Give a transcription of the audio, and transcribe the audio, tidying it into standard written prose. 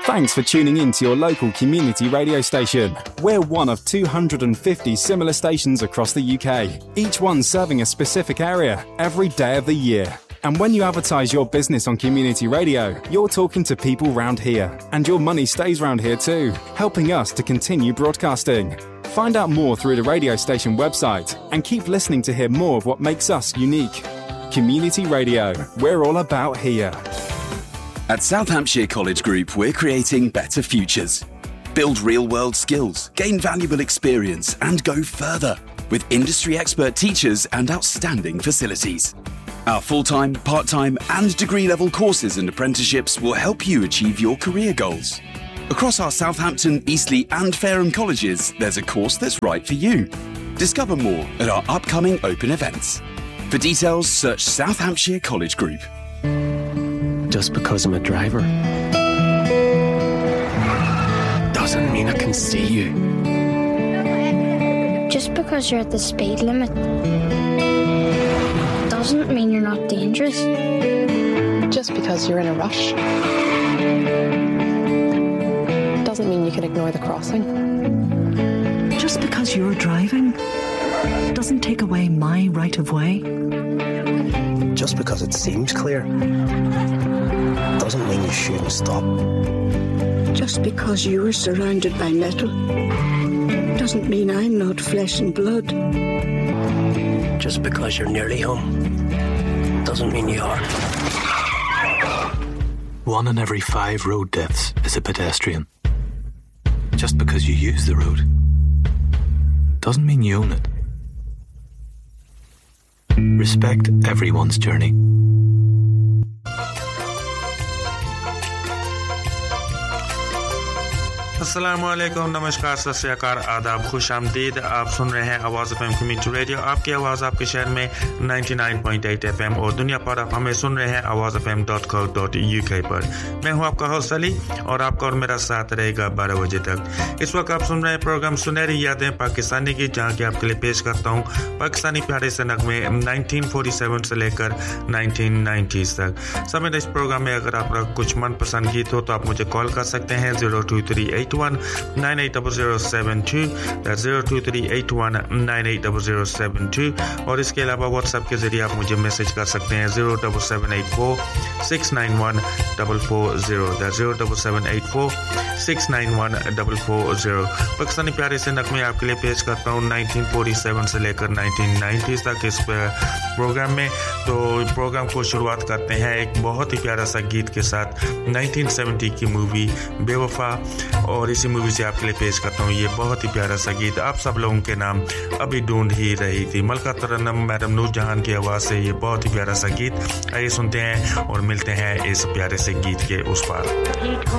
Thanks for tuning in to your local community radio station. We're one of 250 similar stations across the UK, each one serving a specific area every day of the year. And when you advertise your business on community radio, you're talking to people round here. And your money stays round here too, helping us to continue broadcasting. Find out more through the radio station website and keep listening to hear more of what makes us unique. Community Radio, we're all about here. At South Hampshire College Group, we're creating better futures. Build real-world skills, gain valuable experience, and go further with industry expert teachers and outstanding facilities. Our full-time, part-time, and degree-level courses and apprenticeships will help you achieve your career goals. Across our Southampton, Eastleigh, and Fareham colleges, there's a course that's right for you. Discover more at our upcoming open events. For details, search South Hampshire College Group. Just because I'm a driver doesn't mean I can see you. Just because you're at the speed limit doesn't mean you're not dangerous. Just because you're in a rush doesn't mean you can ignore the crossing. Just because you're driving doesn't take away my right of way. Just because it seems clear doesn't mean you shouldn't stop. Just because you are surrounded by metal doesn't mean I'm not flesh and blood. Just because you're nearly home doesn't mean you are. 1 in every 5 road deaths is a pedestrian. Just because you use the road doesn't mean you own it. Respect everyone's journey. अस्सलामुअलैकुम, नमस्कार, सत श्री अकाल, आदाब, खुश आमदीद। आप सुन रहे हैं आवाज़ एफएम कम्युनिटी रेडियो, आपकी आवाज़ आपके शहर में 99.8 एफएम और दुनिया पर आप हमें सुन रहे हैं awazfm.co.uk पर। मैं हूं आपका होस्ट अली और आपका और मेरा साथ रहेगा 12 बजे तक। इस वक्त आप सुन रहे हैं प्रोग्राम सुनहरी यादें पाकिस्तानी की, जहां की आपके लिए पेश करता हूं पाकिस्तानी प्यारे से नगमे 1947 से लेकर 1990s तक। समेत इस प्रोग्राम में अगर आपका कुछ मनपसंद गीत हो तो आप मुझे कॉल कर सकते हैं 02381980072, that's 02381980072, और इसके अलावा व्हाट्सएप के जरिए आप मुझे मैसेज कर सकते हैं 07784691440, that's 07784691440। पाकिस्तानी प्यारे से नगमे आपके लिए पेश करता हूं 1947 से लेकर 1990s तक इस प्रोग्राम में। तो प्रोग्राम को शुरुआत करते हैं एक बहुत ही प्यारा सा गीत के साथ 1970 की मूवी बेवफा, और इसी मूवी से आपके लिए पेश करता हूँ ये बहुत ही प्यारा सा गीत। आप सब लोगों के नाम अभी ढूंढ ही रही थी, मलका तरन्नुम मैडम नूर जहान की आवाज़ से ये बहुत ही प्यारा सा गीत। आइए सुनते हैं और मिलते हैं इस प्यारे से गीत के उस पार।